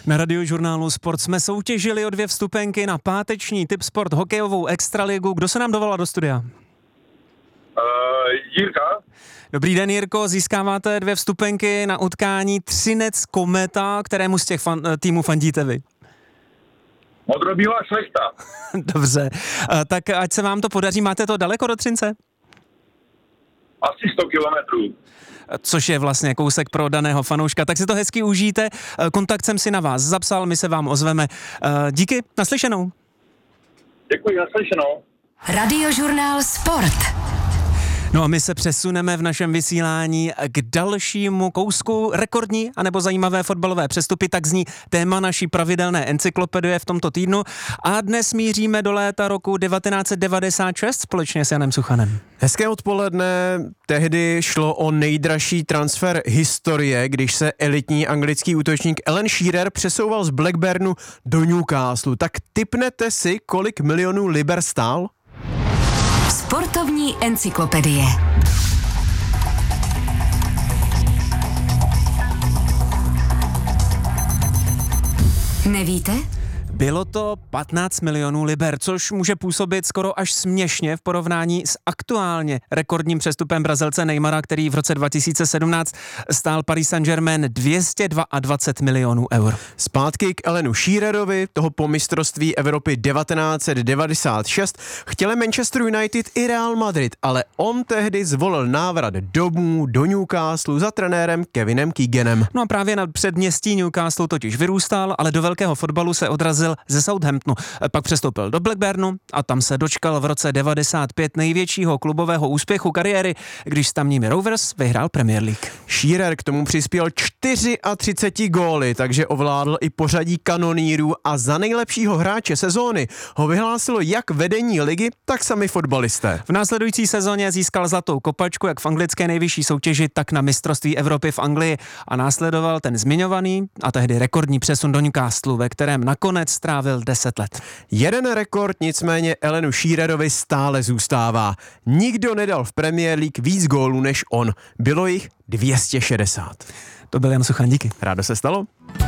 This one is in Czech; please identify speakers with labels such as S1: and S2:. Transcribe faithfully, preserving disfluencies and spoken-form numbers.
S1: Na Radiožurnálu Sport jsme soutěžili o dvě vstupenky na páteční Tip Sport hokejovou extraligu. Kdo se nám dovolal do studia? Uh,
S2: Jirka.
S1: Dobrý den, Jirko. Získáváte dvě vstupenky na utkání Třinec Kometa. Kterému z těch fan, týmů fandíte vy?
S2: Modrobílá Šlechta.
S1: Dobře. Uh, tak ať se vám to podaří. Máte to daleko do Třince?
S2: Asi sto kilometrů.
S1: Což je vlastně kousek pro daného fanouška. Tak si to hezky užijte. Kontakt jsem si na vás zapsal, my se vám ozveme. Díky, naslyšenou.
S2: Děkuji, naslyšenou.
S3: Radiožurnál Sport.
S1: No a my se přesuneme v našem vysílání k dalšímu kousku rekordní anebo zajímavé fotbalové přestupy, tak zní téma naší pravidelné encyklopedie v tomto týdnu a dnes míříme do léta roku devatenáct set devadesát šest společně s Janem Suchanem.
S4: Hezké odpoledne, tehdy šlo o nejdražší transfer historie, když se elitní anglický útočník Alan Shearer přesouval z Blackburnu do Newcastle. Tak tipnete si, kolik milionů liber stál?
S3: Sportovní encyklopedie. Nevíte?
S1: Bylo to patnáct milionů liber, což může působit skoro až směšně v porovnání s aktuálně rekordním přestupem Brazilce Neymara, který v roce dva tisíce sedmnáct stál Paris Saint-Germain dvě stě dvacet dva milionů eur.
S4: Zpátky k Alanu Shearerovi, toho po mistrovství Evropy devatenáct set devadesát šest, chtěli Manchester United i Real Madrid, ale on tehdy zvolil návrat domů do Newcastle za trenérem Kevinem Keeganem.
S1: No a právě na předměstí Newcastle totiž vyrůstal, ale do velkého fotbalu se odrazil ze Southamptonu. Pak přestoupil do Blackburnu a tam se dočkal v roce devadesát pět největšího klubového úspěchu kariéry, když s tamními Rovers vyhrál Premier League.
S4: Shearer k tomu přispěl třicet čtyři góly, takže ovládl i pořadí kanonýrů a za nejlepšího hráče sezóny ho vyhlásilo jak vedení ligy, tak sami fotbalisté.
S1: V následující sezóně získal zlatou kopačku jak v anglické nejvyšší soutěži, tak na mistrovství Evropy v Anglii a následoval ten zmiňovaný a tehdy rekordní přesun do Newcastle, ve kterém nakonec strávil deset let.
S4: Jeden rekord nicméně Alanu Shearerovi stále zůstává. Nikdo nedal v Premier League víc gólů než on. Bylo jich dvě stě šedesát.
S1: To byl Jan Suchan, díky.
S4: Rádo se stalo.